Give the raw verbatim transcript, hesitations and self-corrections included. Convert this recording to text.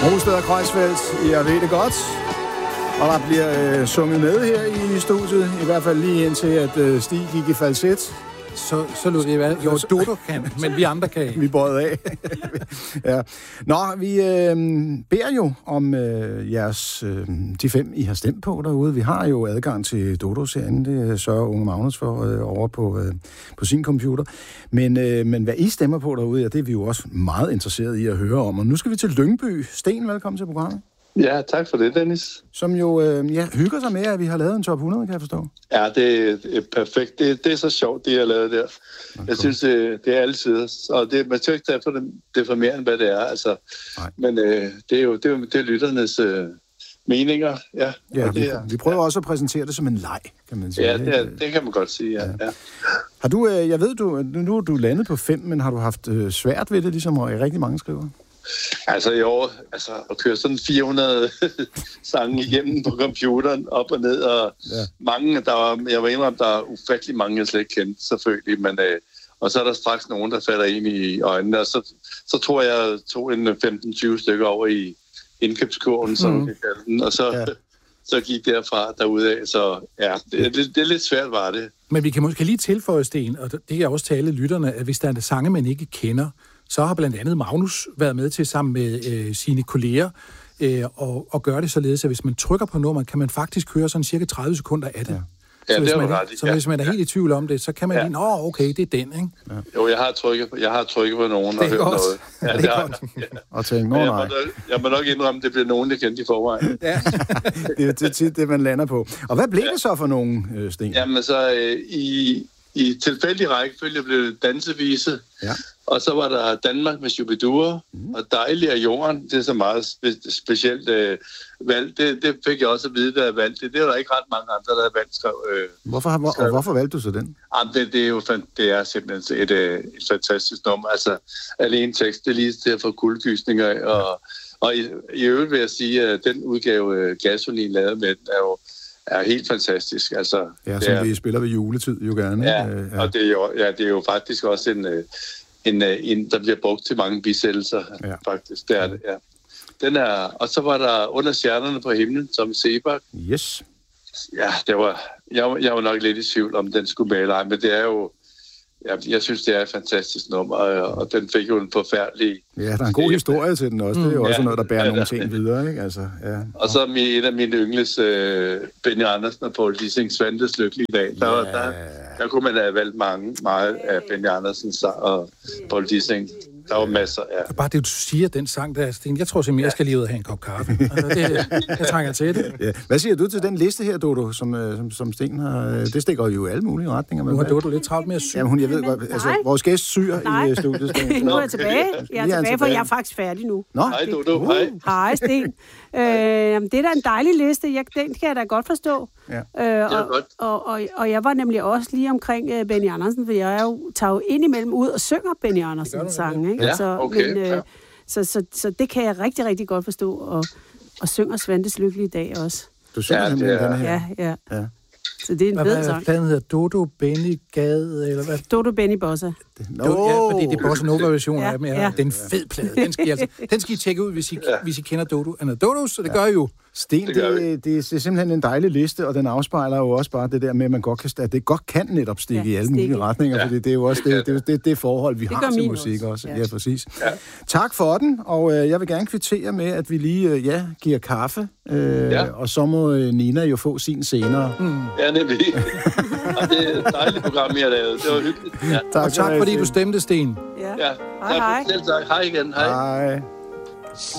Rosted og Kreuzfeldt, jeg ved det godt. Og der bliver øh, sunget med her i studiet, i hvert fald lige indtil, at øh, Stig gik i falset. Så, så lød det hvad? Jo, Dodo kan, men vi andre kan. Vi bøjede af. Ja. Nå, vi øh, beder jo om øh, jeres, øh, de fem, I har stemt på derude. Vi har jo adgang til Dodos herinde. Det sørger Unge Magnus for øh, over på, øh, på sin computer. Men, øh, men hvad I stemmer på derude, ja, det er vi jo også meget interesserede i at høre om. Og nu skal vi til Lyngby. Sten, velkommen til programmet. Ja, tak for det, Dennis. Som jo øh, ja, hygger sig med, at vi har lavet en top hundrede, kan jeg forstå. Ja, det er perfekt. Det, det er så sjovt, det jeg har lavet der. Okay. Jeg synes, det, det er altid. Og det, man skal ikke tage for det, det for mere, end hvad det er. Altså. Men øh, det er jo det er, det er lytternes øh, meninger. Ja, ja det vi, er, vi prøver også at præsentere det som en leg, kan man sige. Ja, det, er, det kan man godt sige, ja. ja. Har du, øh, jeg ved, du, nu er du landet på fem, men har du haft øh, svært ved det, ligesom rigtig mange skriver? Altså i år, altså at køre sådan fire hundrede sange igennem på computeren, op og ned, og ja. mange, der var, jeg var indrømme, der er ufattelig mange, jeg slet ikke kendte, selvfølgelig, men øh, og så er der straks nogen, der falder ind i øjnene, og så, så tror jeg, tog en femten tyve stykker over i indkøbskurven, som mm. vi kalder den, og så, ja. så gik derfra derudad, så ja, det, det, det er lidt svært, var det. Men vi kan måske lige tilføje, Sten, og det kan også til alle lytterne, at hvis der er sange, man ikke kender, så har blandt andet Magnus været med til sammen med øh, sine kolleger øh, og, og gøre det således, at hvis man trykker på nummeret, kan man faktisk høre sådan cirka tredive sekunder af det. Ja. Ja, så hvis, det man, ret, så hvis man er helt i tvivl om det, så kan man ja. lige, nå, okay, det er den, ikke? Ja. Jo, jeg har trykket på, jeg har trykket på nogen og hørt noget. Ja, det er godt. Ja. Og tænkt, nå, nej. Jeg må, nok, jeg må nok indrømme, at det bliver nogen, der kendte i forvejen. Ja, det er tit det, man lander på. Og hvad blev ja. det så for nogen, øh, Sten? Jamen så øh, i, i tilfældig rækkefølge blev det dansevise. Ja. Og så var der Danmark med Shubidua, mm. og Dejlig af jorden. Det er så meget spe- specielt øh, valgt. Det, det fik jeg også at vide, da jeg valgte det. Det er der ikke ret mange andre, der har valgt. Skrev, øh, hvorfor, hvor, og hvorfor valgte du så den? Jamen, det, det, er jo, det er simpelthen et, et fantastisk nummer. Altså, alene tekst, det er lige til at få kuldegysninger. Ja. Og, og i, i øvrigt vil jeg sige, at den udgave, Gasolin lavede med den, er jo er helt fantastisk. Altså, ja, som er, vi spiller ved juletid jo gerne. Ja, ja. Og det er jo, ja, det er jo faktisk også en... En, en, der bliver brugt til mange bisættelser, ja. faktisk. Det er det, ja. Den er, og så var der Under stjernerne på himlen, som Sebak. Yes. Ja, det var, jeg, jeg var nok lidt i tvivl, om den skulle med eller ej, men det er jo, jeg, jeg synes, det er et fantastisk nummer, og, og den fik jo en forfærdelig... Ja, der er en god historie til den også. Det er jo ja, også noget, der bærer ja, nogle ting videre, ikke? Altså, ja. Og så er en af mine yndlings, uh, Benny Andersen og Poul Dissing, Svantes lykkelige dag. Der, ja. der, der kunne man have valgt mange, meget af Benny Andersen og Poul Dissing. Der var masser, ja. Bare det, du siger, den sang der, Sten, jeg tror simpelthen, jeg skal lige ud og have en kop kaffe. Altså, det, jeg trænger til det. Ja. Hvad siger du til den liste her, Dodo, som, som, som Sten har? Det stikker jo i alle mulige retninger. Nu har Dodo lidt travlt med at sy. Jamen, hun, jeg ved, hvad, altså, vores gæst syr i studiet. Nu er jeg tilbage. Jeg er tilbage, for jeg er faktisk færdig nu. Nå. Hej, Dodo. Hej. Hej, Sten. Øh, det er da en dejlig liste. Jeg, den kan jeg da godt forstå. Ja. Øh, og, og, og, og, og jeg var nemlig også lige omkring uh, Benny Andersen, for jeg er jo, tager jo indimellem ud og synger Benny Andersens sange. Ikke? Ja, så, okay. Men, øh, ja. så, så, så det kan jeg rigtig, rigtig godt forstå, og, og synger Svantes lykkelige dag også. Du synger ja, simpelthen den her? Ja, ja. ja. Så det er en hvad, fed hvad, sang. Hvad hedder Dodo Benny Gade, eller hvad? Dodo Benny Bossa. No. Ja, fordi det er Bossa Nova-version af dem. Ja. Ja. Det er en fed plade. Den skal I, altså, den skal I tjekke ud, hvis I, ja. hvis I kender Dodo. Eller Dodo, så det ja. gør I jo. Sten, det, det, det er simpelthen en dejlig liste, og den afspejler jo også bare det der med, at man godt kan, at det godt kan netop stikke ja, i alle mulige retninger, ja. fordi det er jo også det, det, det, det forhold, vi det har til musik også. også. Ja. ja, præcis. Ja. Tak for den, og øh, jeg vil gerne kvittere med, at vi lige øh, ja, giver kaffe, øh, ja. og så må øh, Nina jo få sin senere. Mm. Ja, nemlig. Og det er et dejligt program, I har lavet. Det var hyggeligt. Ja. Tak, og tak fordi du stemte, Sten. Ja, ja. hej, hej. Selv tak. Hej igen. Hej. Hej.